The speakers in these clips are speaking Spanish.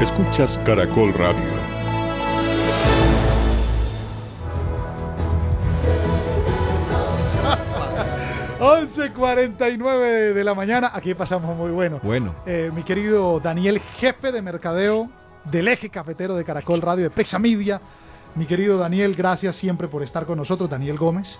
Escuchas Caracol Radio. ...11:49 de la mañana... Aquí pasamos muy bueno. Mi querido Daniel, jefe de mercadeo del eje cafetero de Caracol Radio, de Prisa Media. Mi querido Daniel, gracias siempre por estar con nosotros. Daniel Gómez.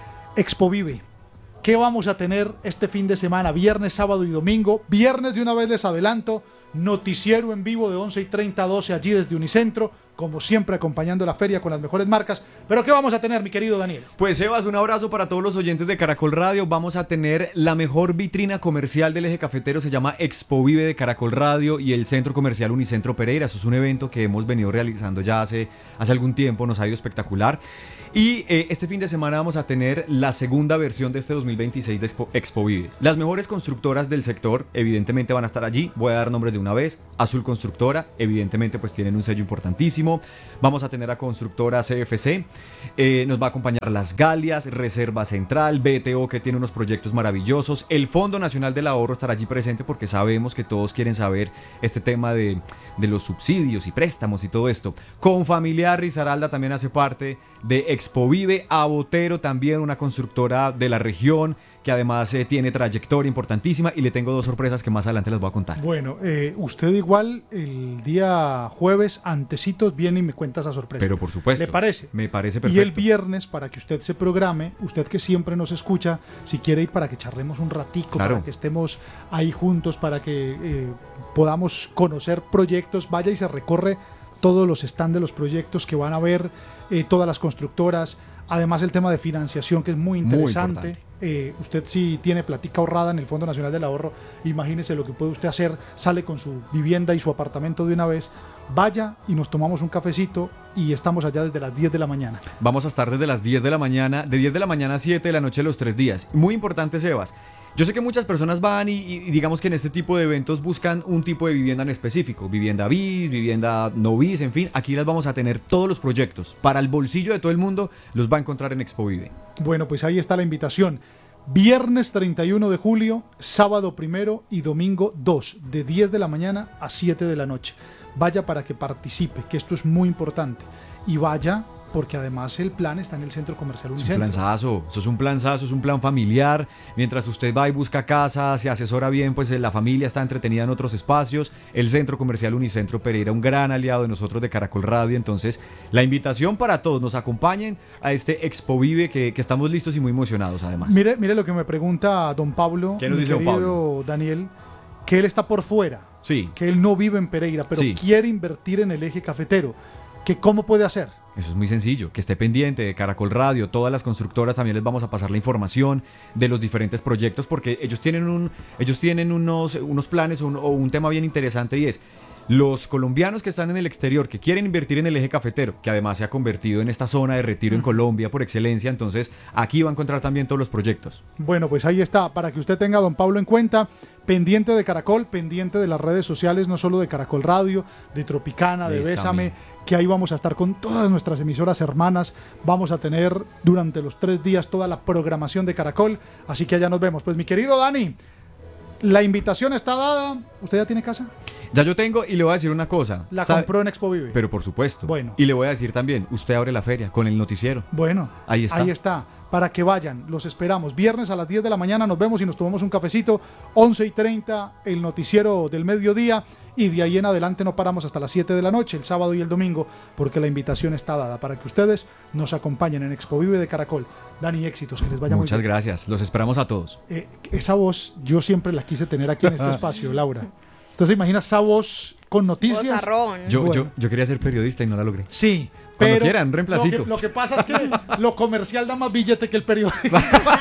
Expo Vive. ¿Qué vamos a tener este fin de semana? Viernes, sábado y domingo. Viernes, de una vez les adelanto, noticiero en vivo de 11:30 a 12 allí desde Unicentro, como siempre acompañando la feria con las mejores marcas. ¿Pero qué vamos a tener, mi querido Daniel? Pues Sebas, un abrazo para todos los oyentes de Caracol Radio. Vamos a tener la mejor vitrina comercial del eje cafetero, se llama Expo Vive de Caracol Radio y el Centro Comercial Unicentro Pereira. Eso es un evento que hemos venido realizando ya hace algún tiempo, nos ha ido espectacular. Y este fin de semana vamos a tener la segunda versión de este 2026 de Expo Vive. Las mejores constructoras del sector evidentemente van a estar allí. Voy a dar nombres de una vez. Azul Constructora, evidentemente pues tienen un sello importantísimo. Vamos a tener a constructora CFC. Nos va a acompañar Las Galias, Reserva Central, BTO, que tiene unos proyectos maravillosos. El Fondo Nacional del Ahorro estará allí presente porque sabemos que todos quieren saber este tema de los subsidios y préstamos y todo esto. Confamiliar Risaralda también hace parte de Expo Vive. Abotero también, una constructora de la región que además tiene trayectoria importantísima, y le tengo dos sorpresas que más adelante les voy a contar. Bueno, usted igual el día jueves antecitos viene y me cuenta esa sorpresa. Pero por supuesto. ¿Le parece? Me parece perfecto. Y el viernes, para que usted se programe, usted que siempre nos escucha, si quiere ir para que charlemos un ratico, claro, para que estemos ahí juntos, para que podamos conocer proyectos, vaya y se recorre todos los stands de los proyectos que van a ver, todas las constructoras. Además, el tema de financiación, que es muy interesante. Usted, si tiene platica ahorrada en el Fondo Nacional del Ahorro, imagínese lo que puede usted hacer. Sale con su vivienda y su apartamento de una vez. Vaya y nos tomamos un cafecito y estamos allá desde las 10 de la mañana. Vamos a estar desde las 10 de la mañana, de 10 de la mañana a 7 de la noche los 3 días. Muy importante, Sebas. Yo sé que muchas personas van y digamos que en este tipo de eventos buscan un tipo de vivienda en específico, vivienda bis, vivienda no bis, en fin, aquí las vamos a tener todos los proyectos. Para el bolsillo de todo el mundo los va a encontrar en Expo Vive. Bueno, pues ahí está la invitación. Viernes 31 de julio, sábado 1 y domingo 2, de 10 de la mañana a 7 de la noche. Vaya para que participe, que esto es muy importante. Y vaya, porque además el plan está en el Centro Comercial Unicentro. Es un planazo, es un plan familiar. Mientras usted va y busca casa, se asesora bien, pues la familia está entretenida en otros espacios. El Centro Comercial Unicentro Pereira, un gran aliado de nosotros de Caracol Radio. Entonces, la invitación para todos, nos acompañen a este Expo Vive que estamos listos y muy emocionados además. Mire lo que me pregunta don Pablo, ¿qué nos dice don Pablo? Daniel, que él está por fuera, sí, que él no vive en Pereira, pero sí, quiere invertir en el eje cafetero. ¿Que cómo puede hacer? Eso es muy sencillo, que esté pendiente de Caracol Radio. Todas las constructoras también les vamos a pasar la información de los diferentes proyectos, porque ellos tienen unos planes o un tema bien interesante, y es los colombianos que están en el exterior, que quieren invertir en el eje cafetero, que además se ha convertido en esta zona de retiro en Colombia por excelencia. Entonces aquí va a encontrar también todos los proyectos. Bueno, pues ahí está, para que usted tenga a don Pablo en cuenta, pendiente de Caracol, pendiente de las redes sociales, no solo de Caracol Radio, de Tropicana, de Bésame, que ahí vamos a estar con todas nuestras emisoras hermanas. Vamos a tener durante los 3 días toda la programación de Caracol, así que allá nos vemos. Pues mi querido Dani, la invitación está dada. ¿Usted ya tiene casa? Ya yo tengo, y le voy a decir una cosa. ¿La compró en Expo Vive? Pero por supuesto. Bueno. Y le voy a decir también, usted abre la feria con el noticiero. Bueno, ahí está. Para que vayan, los esperamos. Viernes a las 10 de la mañana nos vemos y nos tomamos un cafecito. 11:30 el noticiero del mediodía, y de ahí en adelante no paramos hasta las 7 de la noche, el sábado y el domingo, porque la invitación está dada para que ustedes nos acompañen en Expo Vive de Caracol. Dani, éxitos, que les vaya muy bien. Muchas gracias, los esperamos a todos. Esa voz yo siempre la quise tener aquí en este espacio, Laura. ¿Usted se imagina esa voz con noticias? Yo quería ser periodista y no la logré. Sí, cuando pero quieran, reemplacito. Lo que pasa es que lo comercial da más billete que el periodismo.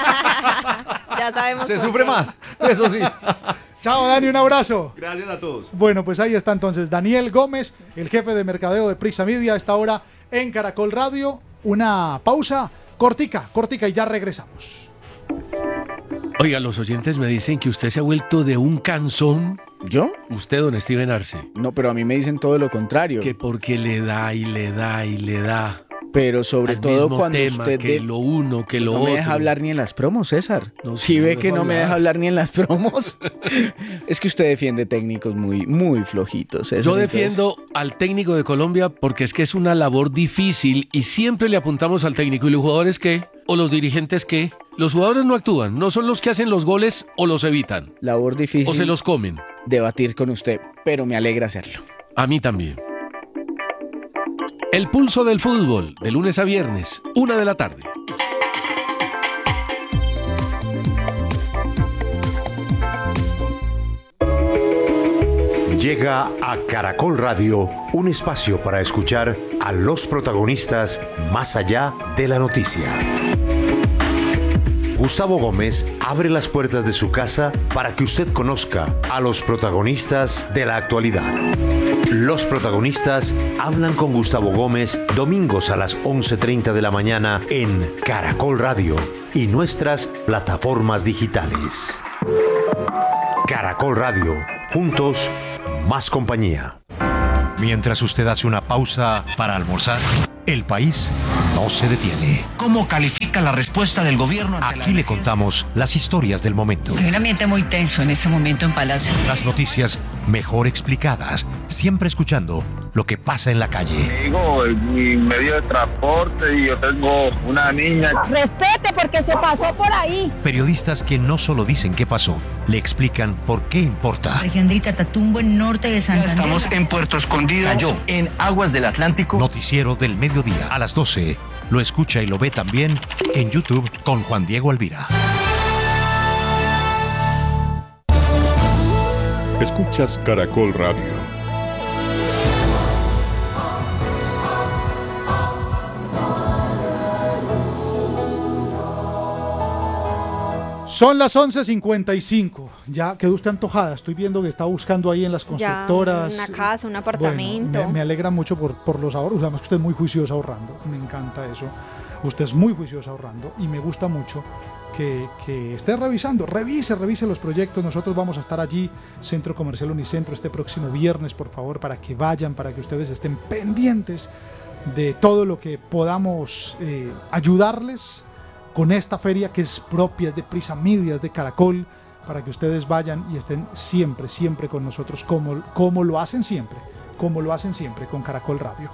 Ya sabemos. Se sufre más, eso sí. Chao, Dani, un abrazo. Gracias a todos. Bueno, pues ahí está entonces Daniel Gómez, el jefe de mercadeo de Prisa Media, a esta hora en Caracol Radio. Una pausa cortica y ya regresamos. Oiga, los oyentes me dicen que usted se ha vuelto de un cansón. ¿Yo? Usted, don Steven Arce. No, pero a mí me dicen todo lo contrario. Que porque le da y le da y le da. Pero sobre al todo mismo cuando tema, usted que lo uno, que lo no otro. me deja hablar ni en las promos, César. No, Si sí, ve no que dejo no me hablar. deja hablar ni en las promos. Es que usted defiende técnicos muy, muy flojitos, César. Yo entonces- defiendo al técnico de Colombia porque es que es una labor difícil y siempre le apuntamos al técnico. ¿Y los jugadores qué? ¿O los dirigentes qué? Los jugadores no actúan, no son los que hacen los goles o los evitan. Labor difícil O se los comen. debatir con usted, pero me alegra hacerlo. A mí también. El pulso del fútbol, de lunes a viernes, 1 de la tarde. Llega a Caracol Radio un espacio para escuchar a los protagonistas más allá de la noticia. Gustavo Gómez abre las puertas de su casa para que usted conozca a los protagonistas de la actualidad. Los protagonistas hablan con Gustavo Gómez domingos a las 11:30 de la mañana en Caracol Radio y nuestras plataformas digitales. Caracol Radio, juntos, más compañía. Mientras usted hace una pausa para almorzar, el país no se detiene. ¿Cómo califica la respuesta del gobierno? Aquí le contamos las historias del momento. Hay un ambiente muy tenso en este momento en Palacio. Las noticias mejor explicadas, siempre escuchando lo que pasa en la calle. Digo, mi medio de transporte y yo tengo una niña. Respete porque se pasó por ahí. Periodistas que no solo dicen qué pasó, le explican por qué importa. Región del Catatumbo, en norte de Santander. Estamos en Puerto Escondido. Cayó en aguas del Atlántico. Noticiero del mediodía a las 12. Lo escucha y lo ve también en YouTube con Juan Diego Alvira. Escuchas Caracol Radio. Son las 11:55. Ya quedó usted antojada. Estoy viendo que está buscando ahí en las constructoras. Ya, una casa, un apartamento. Bueno, me alegra mucho por los ahorros. Además que usted es muy juiciosa ahorrando. Me encanta eso. Usted es muy juiciosa ahorrando y me gusta mucho que esté revisando. Revise los proyectos. Nosotros vamos a estar allí, Centro Comercial Unicentro, este próximo viernes, por favor, para que vayan, para que ustedes estén pendientes de todo lo que podamos ayudarles con esta feria que es propia de Prisa Media, de Caracol, para que ustedes vayan y estén siempre con nosotros, como lo hacen siempre con Caracol Radio.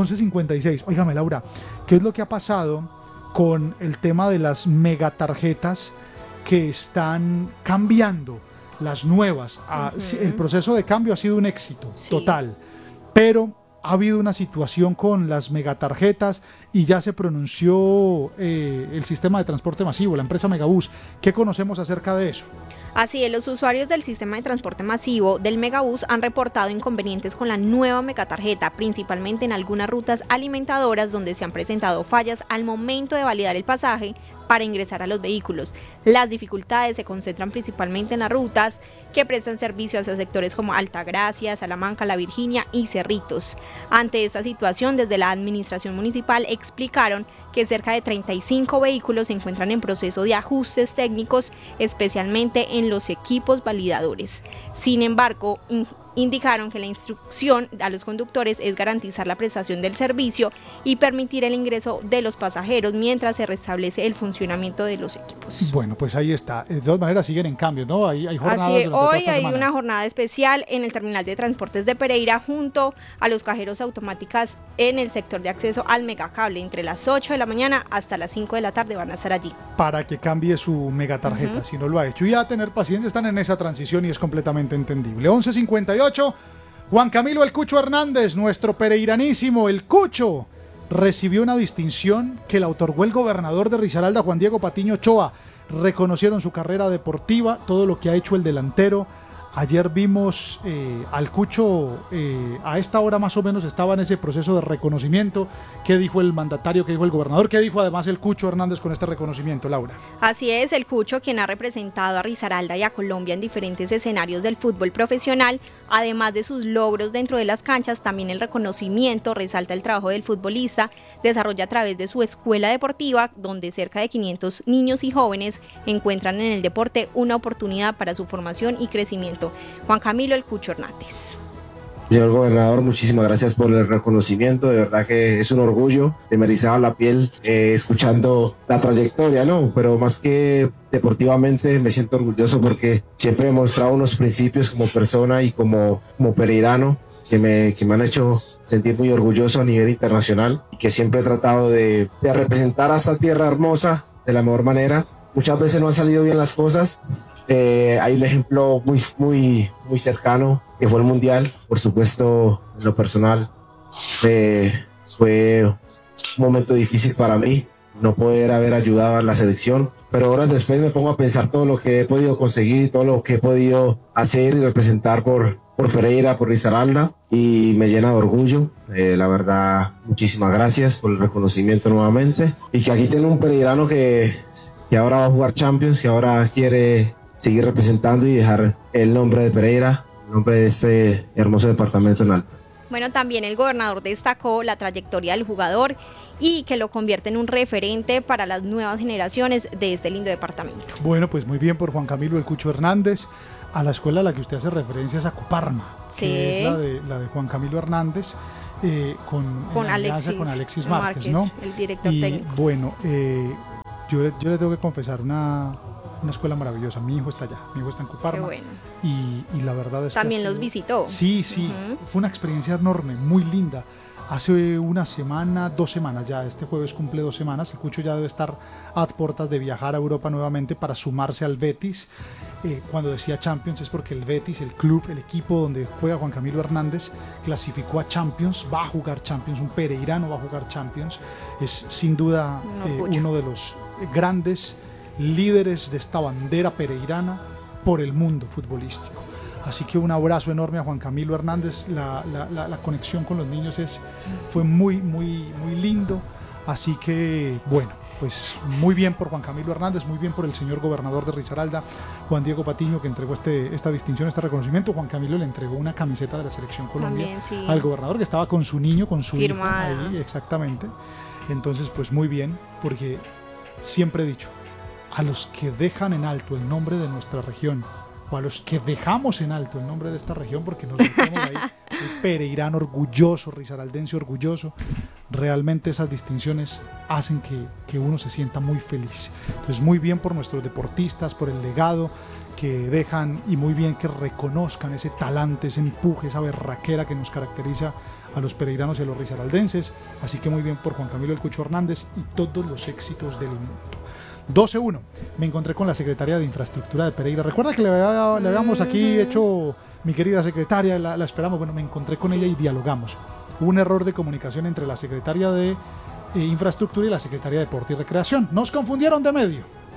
11:56. Óigame, Laura, ¿qué es lo que ha pasado con el tema de las megatarjetas que están cambiando, las nuevas? El proceso de cambio ha sido un éxito total, pero ha habido una situación con las megatarjetas y ya se pronunció el sistema de transporte masivo, la empresa Megabús. ¿Qué conocemos acerca de eso? Así es, los usuarios del sistema de transporte masivo del Megabús han reportado inconvenientes con la nueva megatarjeta, principalmente en algunas rutas alimentadoras donde se han presentado fallas al momento de validar el pasaje para ingresar a los vehículos. Las dificultades se concentran principalmente en las rutas que prestan servicio hacia sectores como Altagracia, Salamanca, La Virginia y Cerritos. Ante esta situación, desde la administración municipal explicaron que cerca de 35 vehículos se encuentran en proceso de ajustes técnicos, especialmente en los equipos validadores. Sin embargo, indicaron que la instrucción a los conductores es garantizar la prestación del servicio y permitir el ingreso de los pasajeros mientras se restablece el funcionamiento de los equipos. Bueno, pues ahí está. De todas maneras siguen en cambio, ¿no? Hay jornadas. Así es, durante toda hoy esta hay semana. una jornada especial en el terminal de transportes de Pereira junto a los cajeros automáticas en el sector de acceso al megacable. Entre las 8 de la mañana hasta las 5 de la tarde van a estar allí. Para que cambie su megatarjeta, si no lo ha hecho. Y a tener paciencia, están en esa transición y es completamente entendible. 11:58. Juan Camilo El Cucho Hernández, nuestro pereiranísimo, El Cucho, recibió una distinción que le otorgó el gobernador de Risaralda, Juan Diego Patiño Ochoa. Reconocieron su carrera deportiva, todo lo que ha hecho el delantero. Ayer vimos al Cucho, a esta hora más o menos estaba en ese proceso de reconocimiento. ¿Qué dijo el mandatario, qué dijo el gobernador, qué dijo además el Cucho Hernández con este reconocimiento, Laura? Así es, el Cucho, quien ha representado a Risaralda y a Colombia en diferentes escenarios del fútbol profesional, además de sus logros dentro de las canchas, también el reconocimiento resalta el trabajo del futbolista, desarrolla a través de su escuela deportiva, donde cerca de 500 niños y jóvenes encuentran en el deporte una oportunidad para su formación y crecimiento. Juan Camilo El Cucho Hernández. Señor gobernador, muchísimas gracias por el reconocimiento, de verdad que es un orgullo, me erizaba la piel escuchando la trayectoria, ¿no? Pero más que deportivamente me siento orgulloso porque siempre he mostrado unos principios como persona y como pereirano que me han hecho sentir muy orgulloso a nivel internacional y que siempre he tratado de representar a esta tierra hermosa de la mejor manera. Muchas veces no han salido bien las cosas. Hay un ejemplo muy cercano que fue el Mundial. Por supuesto, en lo personal fue un momento difícil para mí no poder haber ayudado a la selección, pero horas después me pongo a pensar todo lo que he podido conseguir, todo lo que he podido hacer y representar por Pereira, por Risaralda, y me llena de orgullo. La verdad, muchísimas gracias por el reconocimiento nuevamente, y que aquí tengo un pereirano que ahora va a jugar Champions y ahora quiere seguir representando y dejar el nombre de Pereira, el nombre de este hermoso departamento en alto. Bueno, también el gobernador destacó la trayectoria del jugador y que lo convierte en un referente para las nuevas generaciones de este lindo departamento. Bueno, pues muy bien por Juan Camilo El Cucho Hernández. A la escuela a la que usted hace referencia es a Coparma, sí, que es la de Juan Camilo Hernández, con Alexis Márquez, ¿no? El director técnico. Bueno, yo le tengo que confesar una escuela maravillosa. Mi hijo está allá, mi hijo está en Coparma. Qué bueno. Y la verdad es también que los visitó. Sí, fue una experiencia enorme, muy linda. Hace una semana, 2 semanas ya, este jueves cumple 2 semanas, el Cucho ya debe estar a puertas de viajar a Europa nuevamente para sumarse al Betis. Cuando decía Champions es porque el Betis, el club, el equipo donde juega Juan Camilo Hernández, clasificó a Champions, va a jugar Champions, un pereirano va a jugar Champions. Es sin duda uno de los grandes líderes de esta bandera pereirana por el mundo futbolístico. Así que un abrazo enorme a Juan Camilo Hernández. La conexión con los niños fue muy lindo. Así que, bueno, pues muy bien por Juan Camilo Hernández, muy bien por el señor gobernador de Risaralda, Juan Diego Patiño, que entregó esta distinción, este reconocimiento. Juan Camilo le entregó una camiseta de la Selección Colombia también, sí, al gobernador, que estaba con su niño, con su hijo ahí, exactamente. Entonces, pues muy bien, porque siempre he dicho, a los que dejan en alto el nombre de nuestra región, o a los que dejamos en alto el nombre de esta región, porque nos metemos ahí, el pereirano orgulloso, risaraldense orgulloso, realmente esas distinciones hacen que uno se sienta muy feliz. Entonces, muy bien por nuestros deportistas, por el legado que dejan, y muy bien que reconozcan ese talante, ese empuje, esa berraquera que nos caracteriza a los pereiranos y a los risaraldenses. Así que muy bien por Juan Camilo El Cucho Hernández y todos los éxitos del mundo. 12-1. Me encontré con la secretaria de Infraestructura de Pereira. ¿Recuerda que le habíamos aquí hecho, mi querida secretaria, la esperamos? Bueno, me encontré con ella y dialogamos. Hubo un error de comunicación entre la secretaria de Infraestructura y la secretaria de Deporte y Recreación. Nos confundieron de medio.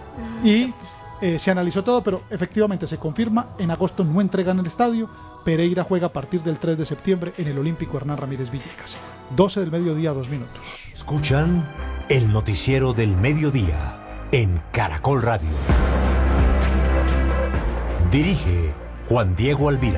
Y se analizó todo, pero efectivamente se confirma. En agosto no entregan el estadio. Pereira juega a partir del 3 de septiembre en el Olímpico Hernán Ramírez Villegas. 12 del mediodía, 2 minutos. Escuchan el noticiero del mediodía en Caracol Radio. Dirige Juan Diego Alvira.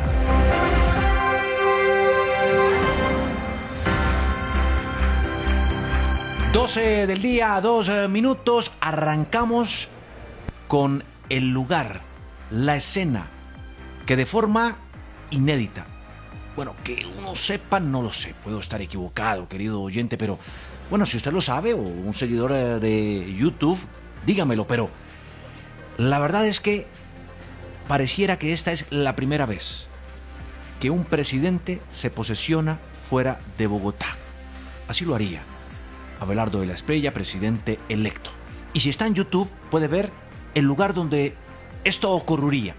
Doce del día, 2 minutos. Arrancamos con el lugar, la escena, que de forma inédita, bueno, que uno sepa, no lo sé, puedo estar equivocado, querido oyente, pero bueno, si usted lo sabe, o un seguidor de YouTube, dígamelo, pero la verdad es que pareciera que esta es la primera vez que un presidente se posesiona fuera de Bogotá. Así lo haría Abelardo de la Espriella, presidente electo. Y si está en YouTube, puede ver el lugar donde esto ocurriría.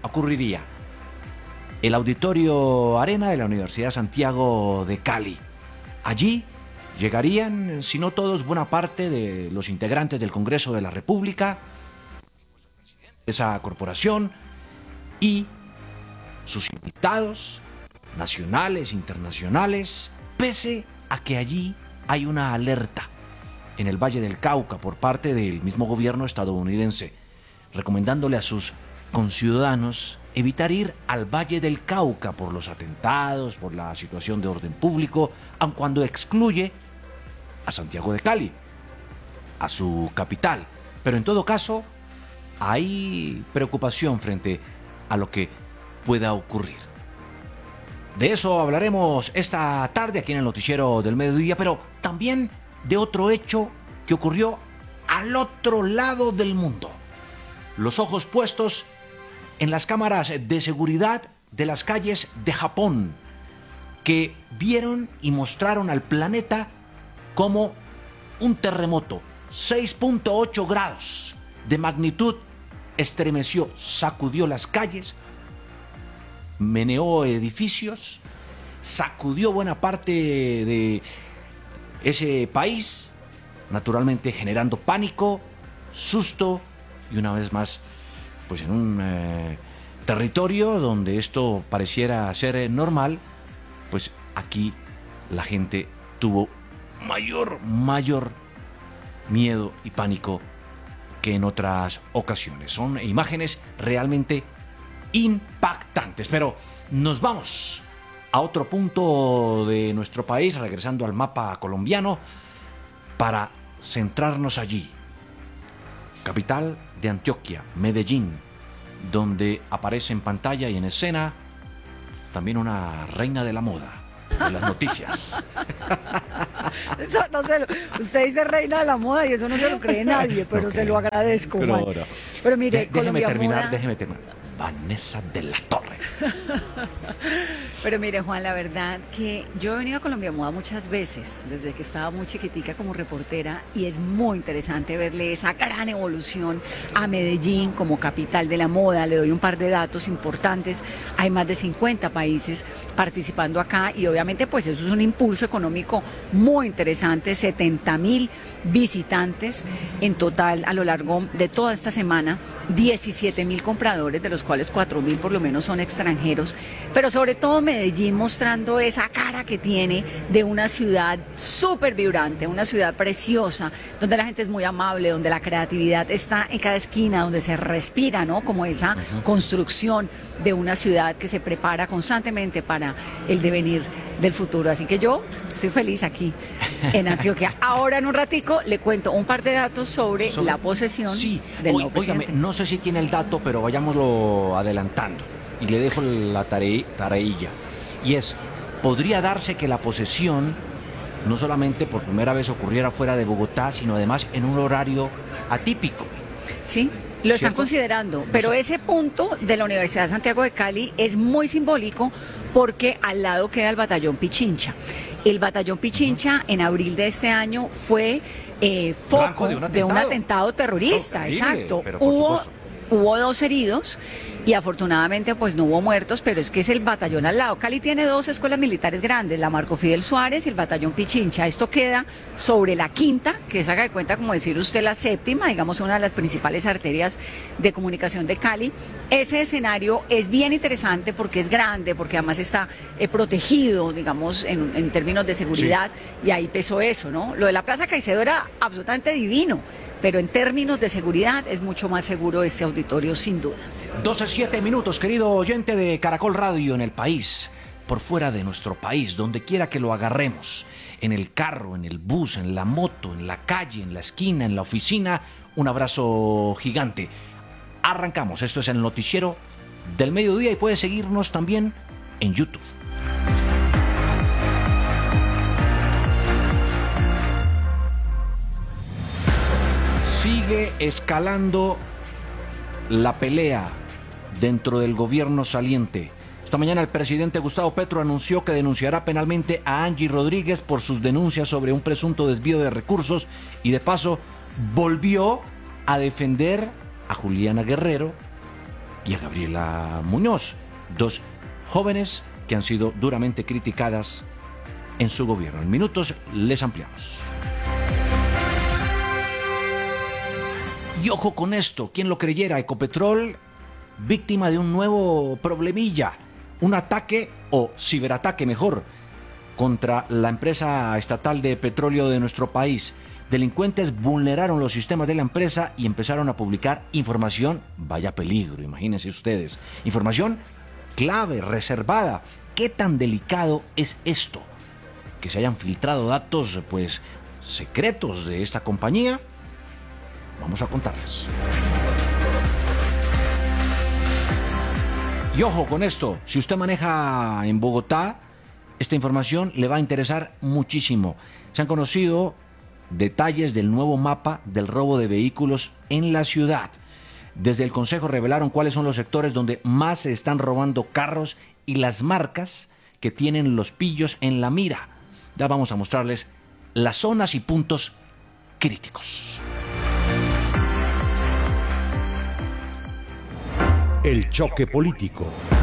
El Auditorio Arena de la Universidad Santiago de Cali. Allí llegarían, si no todos, buena parte de los integrantes del Congreso de la República, esa corporación, y sus invitados nacionales, internacionales, pese a que allí hay una alerta en el Valle del Cauca por parte del mismo gobierno estadounidense, recomendándole a sus conciudadanos evitar ir al Valle del Cauca por los atentados, por la situación de orden público, aun cuando excluye a Santiago de Cali, a su capital. Pero en todo caso, hay preocupación frente a lo que pueda ocurrir. De eso hablaremos esta tarde aquí en el Noticiero del Mediodía, pero también de otro hecho que ocurrió al otro lado del mundo. Los ojos puestos en las cámaras de seguridad de las calles de Japón, que vieron y mostraron al planeta cómo un terremoto 6.8 grados de magnitud estremeció, sacudió las calles, meneó edificios, sacudió buena parte de ese país, naturalmente generando pánico, susto y una vez más, pues en un territorio donde esto pareciera ser normal, pues aquí la gente tuvo mayor miedo y pánico que en otras ocasiones. Son imágenes realmente impactantes, pero nos vamos a otro punto de nuestro país, regresando al mapa colombiano, para centrarnos allí. Capital de Antioquia, Medellín, donde aparece en pantalla y en escena también una reina de la moda, de las noticias. Eso no se lo, usted dice reina de la moda y eso no se lo cree nadie, pero okay, se lo agradezco, Juan. Pero mire, déjeme terminar. Vanessa de la Torre. Pero mire, Juan, la verdad que yo he venido a Colombia Moda muchas veces, desde que estaba muy chiquitica como reportera, y es muy interesante verle esa gran evolución a Medellín como capital de la moda. Le doy un par de datos importantes. Hay más de 50 países participando acá y obviamente pues eso es un impulso económico muy interesante. 70.000 visitantes en total a lo largo de toda esta semana, 17.000 compradores, de los cuales 4.000 por lo menos son extranjeros, pero sobre todo Medellín mostrando esa cara que tiene de una ciudad súper vibrante, una ciudad preciosa, donde la gente es muy amable, donde la creatividad está en cada esquina, donde se respira, ¿no? Como esa construcción de una ciudad que se prepara constantemente para el devenir del futuro. Así que yo estoy feliz aquí en Antioquia. Ahora en un ratico le cuento un par de datos sobre la posesión del nuevo presidente. Óigame, no sé si tiene el dato, pero vayámoslo adelantando. Y le dejo la tareilla. Y es, podría darse que la posesión no solamente por primera vez ocurriera fuera de Bogotá, sino además en un horario atípico. Sí. Lo están considerando, pero ese punto de la Universidad de Santiago de Cali es muy simbólico porque al lado queda el Batallón Pichincha. El Batallón Pichincha en abril de este año fue foco de un atentado terrorista, exacto. Hubo 2 heridos y afortunadamente pues no hubo muertos, pero es que es el batallón al lado. Cali tiene 2 escuelas militares grandes, la Marco Fidel Suárez y el Batallón Pichincha. Esto queda sobre la quinta, que es, haga de cuenta, como decir usted, la séptima, digamos una de las principales arterias de comunicación de Cali. Ese escenario es bien interesante porque es grande, porque además está protegido, digamos, en términos de seguridad, y ahí pesó eso, ¿no? Lo de la Plaza Caicedo era absolutamente divino, pero en términos de seguridad es mucho más seguro este auditorio, sin duda. 12:07, querido oyente de Caracol Radio, en el país, por fuera de nuestro país, donde quiera que lo agarremos, en el carro, en el bus, en la moto, en la calle, en la esquina, en la oficina, un abrazo gigante. Arrancamos, esto es el Noticiero del Mediodía y puedes seguirnos también en YouTube. Sigue escalando la pelea dentro del gobierno saliente. Esta mañana el presidente Gustavo Petro anunció que denunciará penalmente a Angie Rodríguez por sus denuncias sobre un presunto desvío de recursos y de paso volvió a defender a Juliana Guerrero y a Gabriela Muñoz, 2 jóvenes que han sido duramente criticadas en su gobierno. En minutos les ampliamos. Y ojo con esto, ¿quién lo creyera? Ecopetrol, víctima de un nuevo problemilla, un ataque o ciberataque mejor, contra la empresa estatal de petróleo de nuestro país. Delincuentes vulneraron los sistemas de la empresa y empezaron a publicar información, vaya peligro, imagínense ustedes, información clave, reservada. ¿Qué tan delicado es esto? Que se hayan filtrado datos, pues, secretos de esta compañía. Vamos a contarles. Y ojo con esto, si usted maneja en Bogotá, esta información le va a interesar muchísimo. Se han conocido detalles del nuevo mapa del robo de vehículos en la ciudad. Desde el Consejo revelaron cuáles son los sectores donde más se están robando carros y las marcas que tienen los pillos en la mira. Ya vamos a mostrarles las zonas y puntos críticos. El choque político.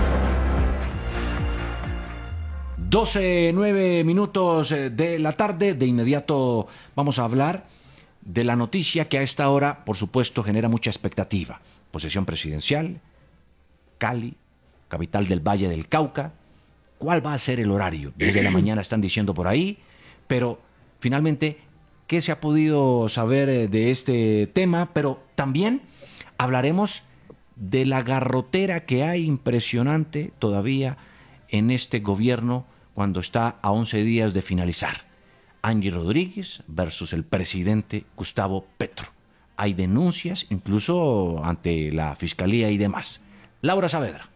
12:09 de la tarde. De inmediato vamos a hablar de la noticia que a esta hora, por supuesto, genera mucha expectativa. Posesión presidencial, Cali, capital del Valle del Cauca. ¿Cuál va a ser el horario? Desde la mañana están diciendo por ahí, pero finalmente, ¿qué se ha podido saber de este tema? Pero también hablaremos de la garrotera que hay impresionante todavía en este gobierno cuando está a 11 días de finalizar. Angie Rodríguez versus el presidente Gustavo Petro. Hay denuncias incluso ante la Fiscalía y demás. Laura Saavedra.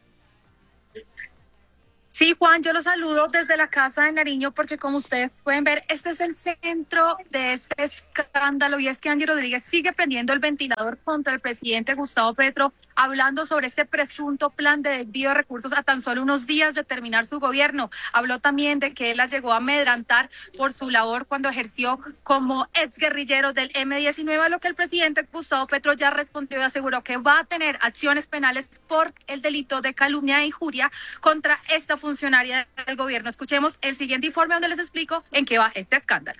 Sí, Juan, yo los saludo desde la Casa de Nariño porque como ustedes pueden ver, este es el centro de este escándalo y es que Angie Rodríguez sigue prendiendo el ventilador contra el presidente Gustavo Petro, hablando sobre este presunto plan de desvío de recursos a tan solo unos días de terminar su gobierno. Habló también de que él la llegó a amedrantar por su labor cuando ejerció como exguerrillero del M-19, a lo que el presidente Gustavo Petro ya respondió y aseguró que va a tener acciones penales por el delito de calumnia e injuria contra esta funcionaria del gobierno. Escuchemos el siguiente informe donde les explico en qué va este escándalo.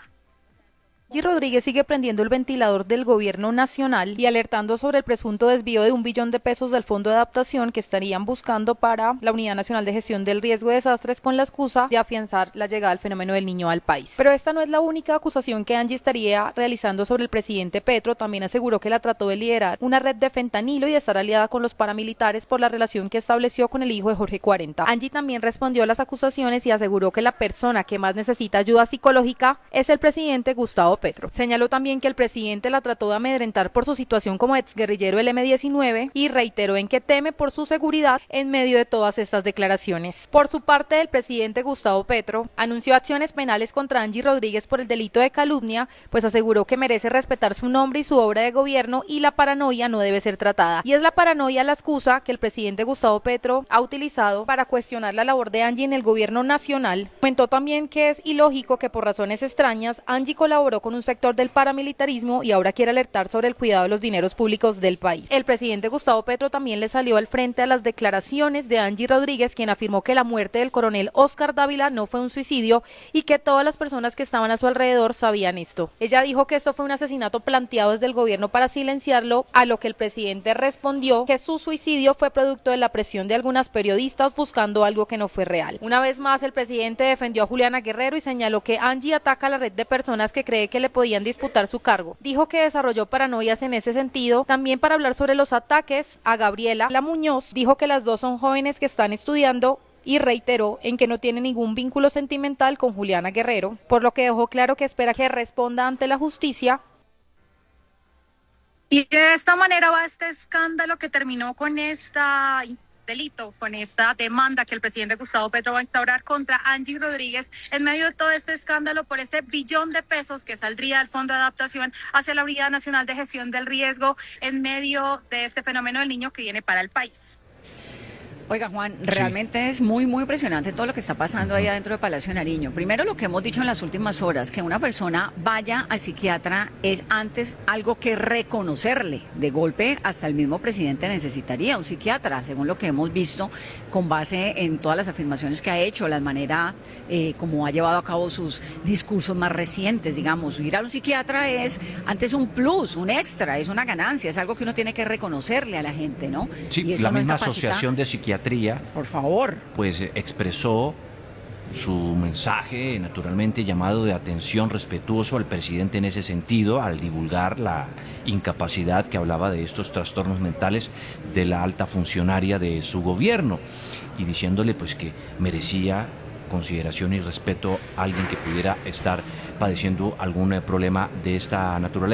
Angie Rodríguez sigue prendiendo el ventilador del gobierno nacional y alertando sobre el presunto desvío de $1 billón del Fondo de Adaptación que estarían buscando para la Unidad Nacional de Gestión del Riesgo de Desastres con la excusa de afianzar la llegada del fenómeno del Niño al país. Pero esta no es la única acusación que Angie estaría realizando sobre el presidente Petro. También aseguró que la trató de liderar una red de fentanilo y de estar aliada con los paramilitares por la relación que estableció con el hijo de Jorge 40. Angie también respondió a las acusaciones y aseguró que la persona que más necesita ayuda psicológica es el presidente Gustavo Petro. Señaló también que el presidente la trató de amedrentar por su situación como exguerrillero del M-19 y reiteró en que teme por su seguridad en medio de todas estas declaraciones. Por su parte, el presidente Gustavo Petro anunció acciones penales contra Angie Rodríguez por el delito de calumnia, pues aseguró que merece respetar su nombre y su obra de gobierno y la paranoia no debe ser tratada. Y es la paranoia la excusa que el presidente Gustavo Petro ha utilizado para cuestionar la labor de Angie en el gobierno nacional. Comentó también que es ilógico que por razones extrañas Angie colaboró con un sector del paramilitarismo y ahora quiere alertar sobre el cuidado de los dineros públicos del país. El presidente Gustavo Petro también le salió al frente a las declaraciones de Angie Rodríguez, quien afirmó que la muerte del coronel Oscar Dávila no fue un suicidio y que todas las personas que estaban a su alrededor sabían esto. Ella dijo que esto fue un asesinato planteado desde el gobierno para silenciarlo, a lo que el presidente respondió que su suicidio fue producto de la presión de algunas periodistas buscando algo que no fue real. Una vez más, el presidente defendió a Juliana Guerrero y señaló que Angie ataca a la red de personas que cree que le podían disputar su cargo. Dijo que desarrolló paranoias en ese sentido. También para hablar sobre los ataques a Gabriela La Muñoz, dijo que las dos son jóvenes que están estudiando y reiteró en que no tiene ningún vínculo sentimental con Juliana Guerrero, por lo que dejó claro que espera que responda ante la justicia. Y de esta manera va este escándalo que terminó con delito, con esta demanda que el presidente Gustavo Petro va a instaurar contra Angie Rodríguez en medio de todo este escándalo por ese $1 billón que saldría del Fondo de Adaptación hacia la Unidad Nacional de Gestión del Riesgo en medio de este fenómeno del Niño que viene para el país. Oiga, Juan, realmente es muy, muy impresionante todo lo que está pasando ahí adentro de Palacio de Nariño. Primero, lo que hemos dicho en las últimas horas, que una persona vaya al psiquiatra es antes algo que reconocerle. De golpe, hasta el mismo presidente necesitaría un psiquiatra, según lo que hemos visto, con base en todas las afirmaciones que ha hecho, la manera como ha llevado a cabo sus discursos más recientes, digamos. Ir a un psiquiatra es antes un plus, un extra, es una ganancia, es algo que uno tiene que reconocerle a la gente, ¿no? Sí, y eso la no misma incapacita. asociación de psiquiatría, por favor, pues expresó su mensaje naturalmente llamado de atención respetuoso al presidente en ese sentido, al divulgar la incapacidad que hablaba de estos trastornos mentales de la alta funcionaria de su gobierno y diciéndole pues que merecía consideración y respeto a alguien que pudiera estar padeciendo algún problema de esta naturaleza.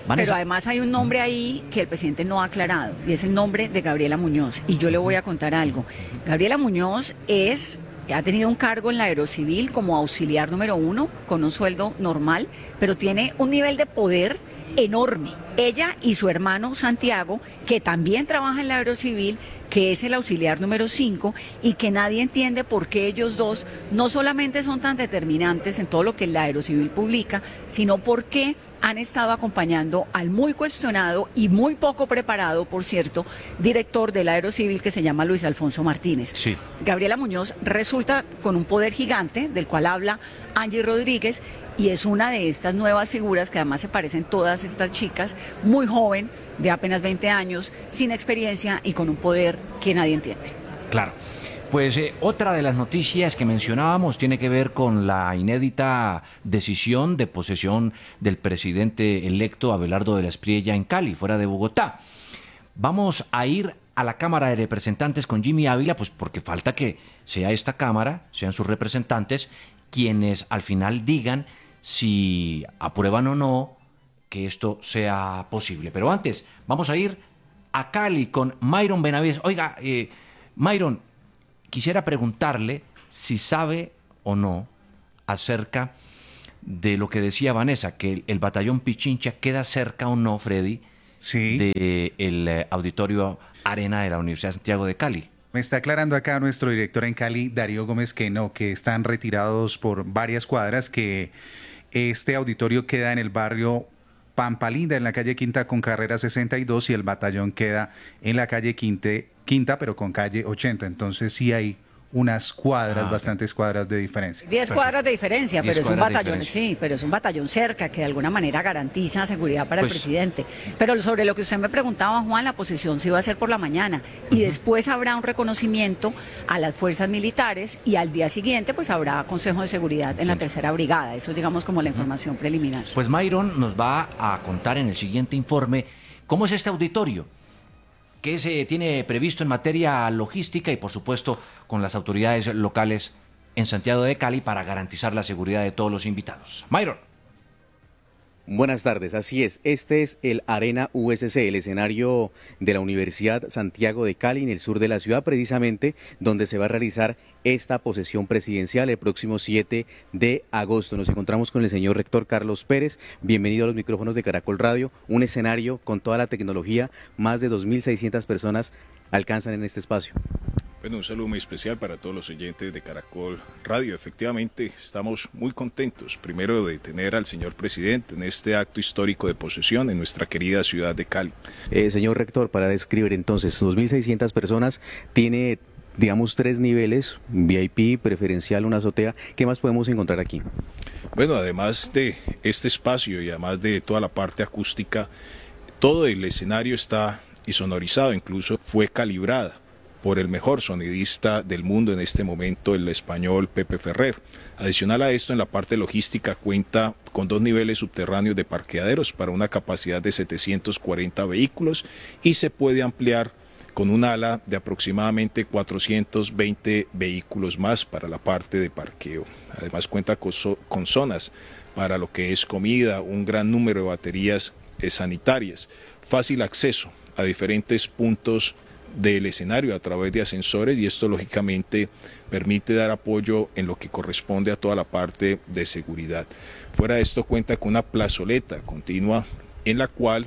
Vanessa. Pero además hay un nombre ahí que el presidente no ha aclarado, y es el nombre de Gabriela Muñoz. Y yo le voy a contar algo. Gabriela Muñoz ha tenido un cargo en la Aerocivil como auxiliar número 1, con un sueldo normal, pero tiene un nivel de poder enorme. Ella y su hermano Santiago, que también trabaja en la Aerocivil, que es el auxiliar número 5, y que nadie entiende por qué ellos dos no solamente son tan determinantes en todo lo que la Aerocivil publica, sino por qué han estado acompañando al muy cuestionado y muy poco preparado, por cierto, director de la Aerocivil, que se llama Luis Alfonso Martínez. Sí. Gabriela Muñoz resulta con un poder gigante, del cual habla Angie Rodríguez, y es una de estas nuevas figuras que además se parecen todas estas chicas, muy joven, de apenas 20 años, sin experiencia y con un poder que nadie entiende. Claro. Pues otra de las noticias que mencionábamos tiene que ver con la inédita decisión de posesión del presidente electo Abelardo de la Espriella en Cali, fuera de Bogotá. Vamos a ir a la Cámara de Representantes con Jimmy Ávila, pues porque falta que sea esta Cámara, sean sus representantes, quienes al final digan si aprueban o no que esto sea posible. Pero antes, vamos a ir a Cali con Myron Benavides. Oiga, Myron, quisiera preguntarle si sabe o no acerca de lo que decía Vanessa, que el batallón Pichincha queda cerca o no, Freddy, sí, del auditorio Arena de la Universidad de Santiago de Cali. Me está aclarando acá nuestro director en Cali, Darío Gómez, que no, que están retirados por varias cuadras, que este auditorio queda en el barrio Pampa Linda, en la calle Quinta con carrera 62, y el batallón queda en la calle Quinta, pero con calle 80. Entonces sí hay unas cuadras, bastantes cuadras de diferencia. 10 cuadras de diferencia, pero es un batallón, sí, pero es un batallón cerca que de alguna manera garantiza seguridad para el presidente. Pero sobre lo que usted me preguntaba, Juan, la posesión se iba a hacer por la mañana y después habrá un reconocimiento a las fuerzas militares y al día siguiente pues habrá Consejo de Seguridad en la Tercera Brigada. Eso digamos como la información preliminar. Pues Myron nos va a contar en el siguiente informe cómo es este auditorio, qué se tiene previsto en materia logística y, por supuesto, con las autoridades locales en Santiago de Cali para garantizar la seguridad de todos los invitados. Myron. Buenas tardes, así es. Este es el Arena USC, el escenario de la Universidad Santiago de Cali, en el sur de la ciudad, precisamente donde se va a realizar esta posesión presidencial el próximo 7 de agosto. Nos encontramos con el señor rector Carlos Pérez. Bienvenido a los micrófonos de Caracol Radio. Un escenario con toda la tecnología, más de 2.600 personas alcanzan en este espacio. Bueno, un saludo muy especial para todos los oyentes de Caracol Radio. Efectivamente, estamos muy contentos, primero de tener al señor presidente en este acto histórico de posesión en nuestra querida ciudad de Cali. Señor rector, para describir entonces, 2.600 personas, tiene, digamos, 3 niveles, VIP, preferencial, una azotea. ¿Qué más podemos encontrar aquí? Bueno, además de este espacio y además de toda la parte acústica, todo el escenario está insonorizado, incluso fue calibrada por el mejor sonidista del mundo en este momento, el español Pepe Ferrer. Adicional a esto, en la parte logística cuenta con 2 niveles subterráneos de parqueaderos para una capacidad de 740 vehículos y se puede ampliar con un ala de aproximadamente 420 vehículos más para la parte de parqueo. Además cuenta con zonas para lo que es comida, un gran número de baterías sanitarias, fácil acceso a diferentes puntos del escenario a través de ascensores, y esto lógicamente permite dar apoyo en lo que corresponde a toda la parte de seguridad. Fuera de esto cuenta con una plazoleta continua en la cual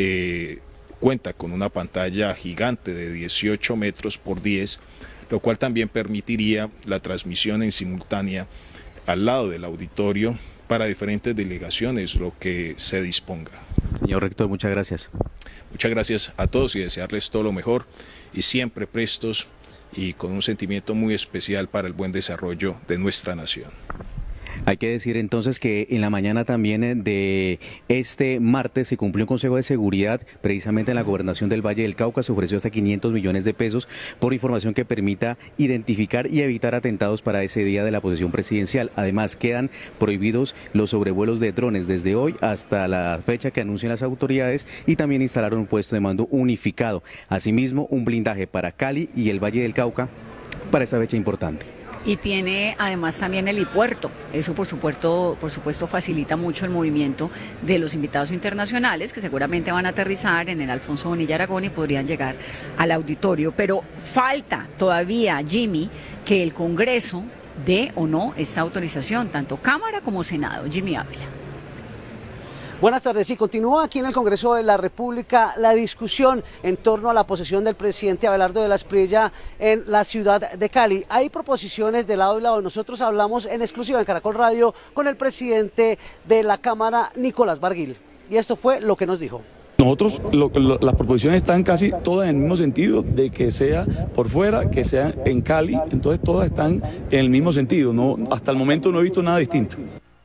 cuenta con una pantalla gigante de 18 metros por 10, lo cual también permitiría la transmisión en simultánea al lado del auditorio para diferentes delegaciones, lo que se disponga. Señor rector, muchas gracias. Muchas gracias a todos y desearles todo lo mejor y siempre prestos y con un sentimiento muy especial para el buen desarrollo de nuestra nación. Hay que decir entonces que en la mañana también de este martes se cumplió un consejo de seguridad precisamente en la gobernación del Valle del Cauca. Se ofreció hasta 500 millones de pesos por información que permita identificar y evitar atentados para ese día de la posesión presidencial. Además, quedan prohibidos los sobrevuelos de drones desde hoy hasta la fecha que anuncian las autoridades, y también instalaron un puesto de mando unificado. Asimismo, un blindaje para Cali y el Valle del Cauca para esta fecha importante. y tiene además también helipuerto. Eso por supuesto facilita mucho el movimiento de los invitados internacionales que seguramente van a aterrizar en el Alfonso Bonilla Aragón y podrían llegar al auditorio. Pero falta todavía, Jimmy, que el Congreso dé o no esta autorización, tanto Cámara como Senado. Jimmy Ávila. Buenas tardes. Sí, continúa aquí en el Congreso de la República la discusión en torno a la posesión del presidente Abelardo de la Espriella en la ciudad de Cali. Hay proposiciones de lado y lado. Nosotros hablamos en exclusiva en Caracol Radio con el presidente de la Cámara, Nicolás Barguil. Y esto fue lo que nos dijo. Nosotros, las proposiciones están casi todas en el mismo sentido, de que sea por fuera, que sea en Cali, entonces todas están en el mismo sentido. No, hasta el momento no he visto nada distinto.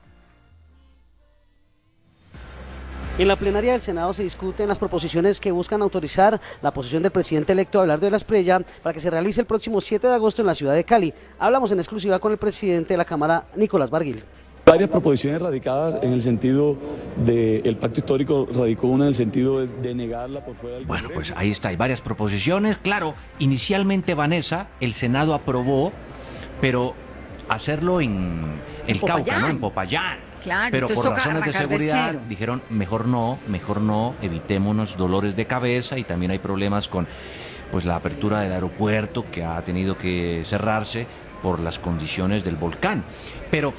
En la plenaria del Senado se discuten las proposiciones que buscan autorizar la posesión del presidente electo Abelardo de la Espriella para que se realice el próximo 7 de agosto en la ciudad de Cali. Hablamos en exclusiva con el presidente de la Cámara, Nicolás Barguil. Varias proposiciones radicadas en el sentido del pacto histórico, radicó una en el sentido de negarla por fuera del Congreso. Bueno, pues ahí está, hay varias proposiciones. Claro, inicialmente, Vanessa, el Senado aprobó, pero hacerlo en el Cauca, ¿no? En Popayán. Claro, pero por razones de seguridad dijeron mejor no, evitémonos dolores de cabeza, y también hay problemas con pues la apertura del aeropuerto que ha tenido que cerrarse por las condiciones del volcán. Pero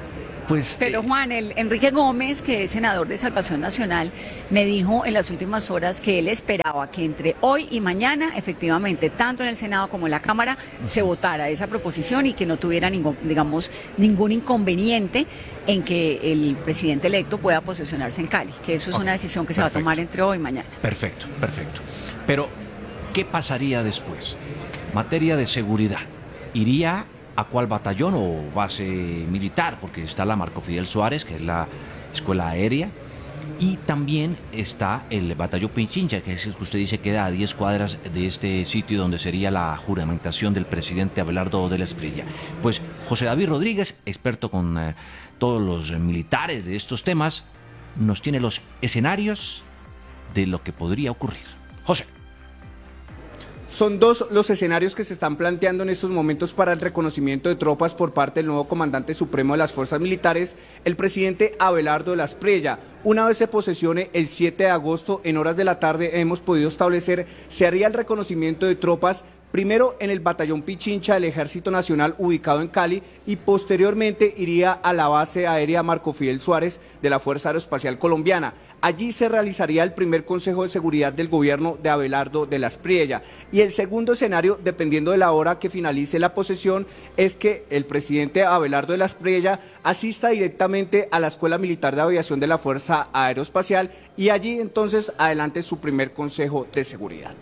Juan, Enrique Gómez, que es senador de Salvación Nacional, me dijo en las últimas horas que él esperaba que entre hoy y mañana, efectivamente, tanto en el Senado como en la Cámara, se votara esa proposición y que no tuviera ningún inconveniente en que el presidente electo pueda posesionarse en Cali, que eso es una decisión que se va a tomar entre hoy y mañana. Perfecto. Pero, ¿qué pasaría después? Materia de seguridad. ¿Iría a cuál batallón o base militar? Porque está la Marco Fidel Suárez, que es la escuela aérea, y también está el batallón Pichincha, que es el que usted dice queda a 10 cuadras de este sitio donde sería la juramentación del presidente Abelardo de la Espriella. Pues José David Rodríguez, experto con todos los militares de estos temas, nos tiene los escenarios de lo que podría ocurrir. José. Son dos los escenarios que se están planteando en estos momentos para el reconocimiento de tropas por parte del nuevo comandante supremo de las fuerzas militares, el presidente Abelardo de la Espriella. Una vez se posesione el 7 de agosto, en horas de la tarde, hemos podido establecer, se haría el reconocimiento de tropas primero en el batallón Pichincha del Ejército Nacional ubicado en Cali y posteriormente iría a la base aérea Marco Fidel Suárez de la Fuerza Aeroespacial Colombiana. Allí se realizaría el primer Consejo de Seguridad del gobierno de Abelardo de la Espriella. Y el segundo escenario, dependiendo de la hora que finalice la posesión, es que el presidente Abelardo de la Espriella asista directamente a la Escuela Militar de Aviación de la Fuerza Aeroespacial y allí entonces adelante su primer Consejo de Seguridad.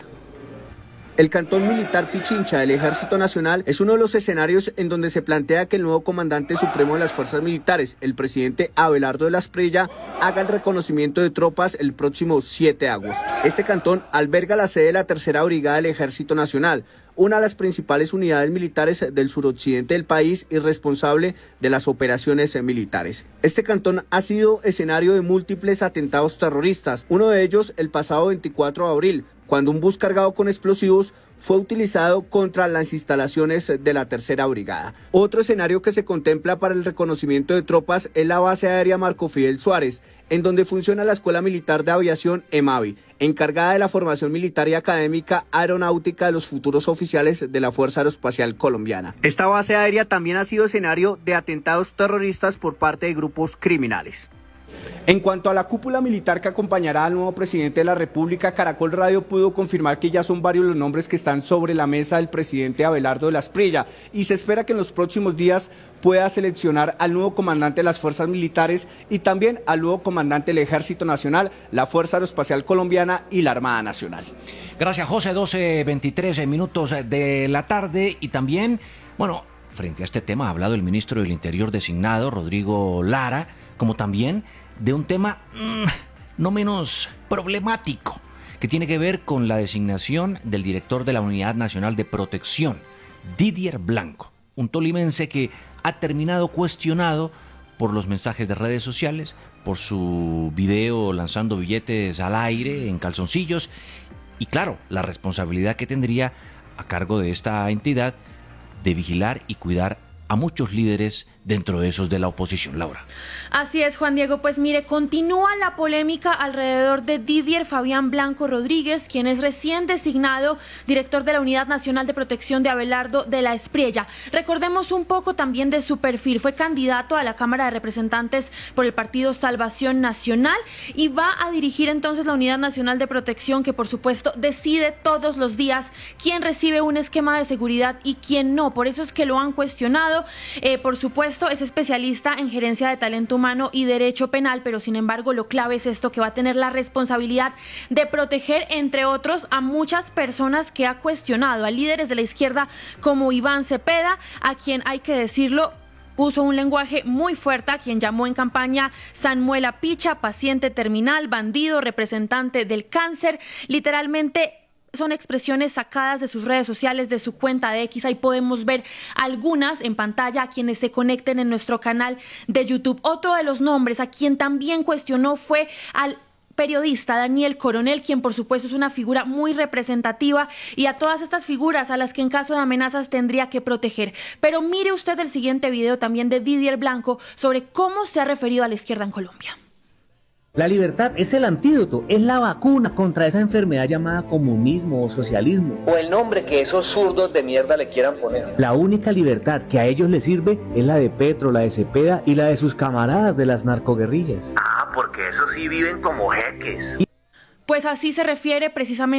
El cantón militar Pichincha del Ejército Nacional es uno de los escenarios en donde se plantea que el nuevo comandante supremo de las fuerzas militares, el presidente Abelardo de la Espriella, haga el reconocimiento de tropas el próximo 7 de agosto. Este cantón alberga la sede de la Tercera Brigada del Ejército Nacional, una de las principales unidades militares del suroccidente del país y responsable de las operaciones militares. Este cantón ha sido escenario de múltiples atentados terroristas, uno de ellos el pasado 24 de abril, cuando un bus cargado con explosivos fue utilizado contra las instalaciones de la Tercera Brigada. Otro escenario que se contempla para el reconocimiento de tropas es la base aérea Marco Fidel Suárez, en donde funciona la Escuela Militar de Aviación EMAVI, encargada de la formación militar y académica aeronáutica de los futuros oficiales de la Fuerza Aeroespacial Colombiana. Esta base aérea también ha sido escenario de atentados terroristas por parte de grupos criminales. En cuanto a la cúpula militar que acompañará al nuevo presidente de la República, Caracol Radio pudo confirmar que ya son varios los nombres que están sobre la mesa del presidente Abelardo de la Espriella y se espera que en los próximos días pueda seleccionar al nuevo comandante de las fuerzas militares y también al nuevo comandante del Ejército Nacional, la Fuerza Aeroespacial Colombiana y la Armada Nacional. Gracias, José. 12:23 minutos de la tarde y también, bueno, frente a este tema ha hablado el ministro del Interior designado, Rodrigo Lara, como también de un tema no menos problemático, que tiene que ver con la designación del director de la Unidad Nacional de Protección, Didier Blanco, un tolimense que ha terminado cuestionado por los mensajes de redes sociales, por su video lanzando billetes al aire en calzoncillos y claro, la responsabilidad que tendría a cargo de esta entidad de vigilar y cuidar a muchos líderes dentro de esos de la oposición. Laura. Así es, Juan Diego. Pues mire, continúa la polémica alrededor de Didier Fabián Blanco Rodríguez, quien es recién designado director de la Unidad Nacional de Protección de Abelardo de la Espriella. Recordemos un poco también de su perfil. Fue candidato a la Cámara de Representantes por el partido Salvación Nacional y va a dirigir entonces la Unidad Nacional de Protección, que por supuesto decide todos los días quién recibe un esquema de seguridad y quién no. Por eso es que lo han cuestionado. Por supuesto, es especialista en gerencia de talento humano y derecho penal, pero sin embargo lo clave es esto, que va a tener la responsabilidad de proteger, entre otros, a muchas personas que ha cuestionado, a líderes de la izquierda como Iván Cepeda, a quien, hay que decirlo, puso un lenguaje muy fuerte, a quien llamó en campaña Samuela Picha, paciente terminal, bandido, representante del cáncer. Literalmente son expresiones sacadas de sus redes sociales, de su cuenta de X. Ahí podemos ver algunas en pantalla a quienes se conecten en nuestro canal de YouTube. Otro de los nombres a quien también cuestionó fue al periodista Daniel Coronel, quien por supuesto es una figura muy representativa, y a todas estas figuras a las que en caso de amenazas tendría que proteger. Pero mire usted el siguiente video también de Didier Blanco sobre cómo se ha referido a la izquierda en Colombia. La libertad es el antídoto, es la vacuna contra esa enfermedad llamada comunismo o socialismo, o el nombre que esos zurdos de mierda le quieran poner. La única libertad que a ellos les sirve es la de Petro, la de Cepeda y la de sus camaradas de las narcoguerrillas. Ah, porque esos sí viven como jeques. Pues así se refiere precisamente